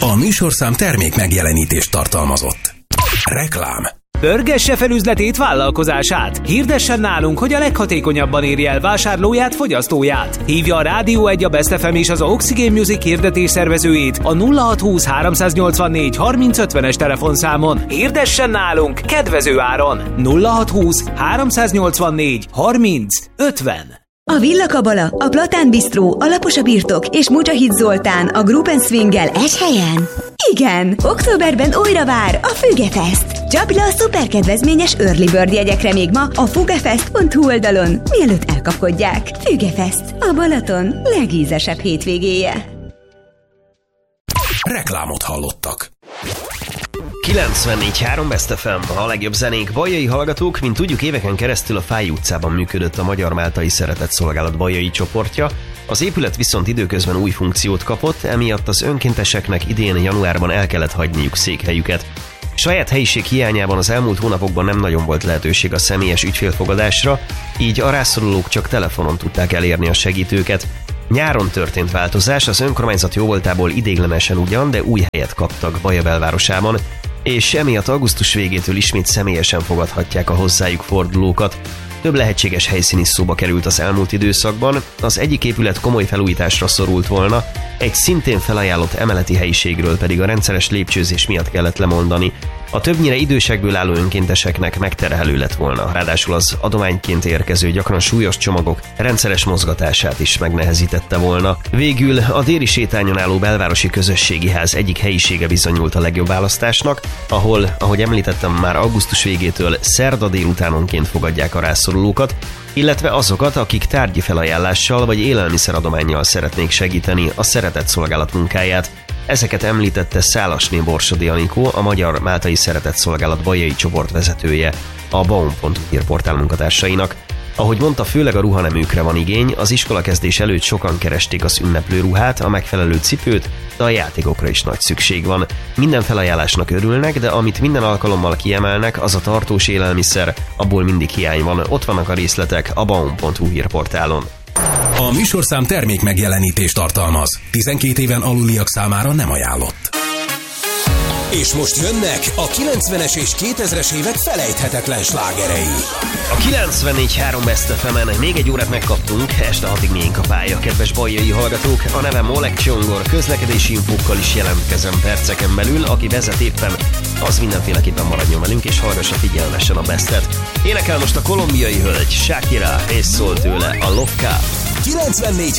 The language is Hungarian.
A műsorszám termék megjelenítést tartalmazott. Reklám. Pörgesse fel üzletét, vállalkozását. Hirdessen nálunk, hogy a leghatékonyabban érje el vásárlóját, fogyasztóját. Hívja a Rádió 1, a Best FM és az Oxygen Music hirdetés szervezőjét a 0620 384 3050-es telefonszámon. Hirdessen nálunk kedvező áron. 0620 384 3050. A Villa Kabala, a Platán Bistró, a Lapos a Birtok és Mujahid Zoltán a Group & Swinggel egy helyen? Igen! Októberben újra vár a Fügefest. Csapj le a szuperkedvezményes Early Bird jegyekre még ma a fugefest.hu oldalon, mielőtt elkapkodják. Fügefest, a Balaton legízesebb hétvégéje. Reklámot hallottak. 94.3 Best FM, a legjobb zenék. Baljai hallgatók, mint tudjuk, éveken keresztül a Fáy utcában működött a Magyar Máltai Szeretetszolgálat baljai csoportja. Az épület viszont időközben új funkciót kapott, emiatt az önkénteseknek idén januárban el kellett hagyniuk székhelyüket. Saját helyiség hiányában az elmúlt hónapokban nem nagyon volt lehetőség a személyes ügyfélfogadásra, így a rászorulók csak telefonon tudták elérni a segítőket. Nyáron történt változás, az önkormányzat jóvoltából ideiglenesen ugyan, de új helyet kaptak Baja belvárosában, és emiatt augusztus végétől ismét személyesen fogadhatják a hozzájuk fordulókat. Több lehetséges helyszín is szóba került az elmúlt időszakban, az egyik épület komoly felújításra szorult volna, egy szintén felajánlott emeleti helyiségről pedig a rendszeres lépcsőzés miatt kellett lemondani. A többnyire idősekből álló önkénteseknek megterhelő lett volna, ráadásul az adományként érkező gyakran súlyos csomagok rendszeres mozgatását is megnehezítette volna. Végül a déli sétányon álló belvárosi közösségi ház egyik helyisége bizonyult a legjobb választásnak, ahol, ahogy említettem, már augusztus végétől szerda délutánonként fogadják a rászorulókat, illetve azokat, akik tárgyi felajánlással vagy élelmiszeradománnyal szeretnék segíteni a Szeretetszolgálat munkáját. Ezeket említette Szálasné Borsodi Anikó, a Magyar Máltai Szeretetszolgálat bajai csoport vezetője, a baum.hu hírportál munkatársainak. Ahogy mondta, főleg a ruhaneműkre van igény, az iskolakezdés előtt sokan keresték az ünneplő ruhát, a megfelelő cipőt, de a játékokra is nagy szükség van. Minden felajánlásnak örülnek, de amit minden alkalommal kiemelnek, az a tartós élelmiszer, abból mindig hiány van. Ott vannak a részletek a baum.hu hírportálon. A műsorszám termék megjelenítést tartalmaz. 12 éven aluliak számára nem ajánlott. És most jönnek a 90-es és 2000-es évek felejthetetlen slágerei. A 94.3 Best FM-en még egy órát megkaptunk, este 6-ig miénk a pálya, kedves baljai hallgatók. A nevem Oleg Csongor, közlekedési infókkal is jelentkezem perceken belül, aki vezet éppen, az mindenféleképpen maradjon velünk és hallgassa figyelmesen a Bestet. Énekel most a kolumbiai hölgy, Shakira, és szól tőle a Loca. 94.3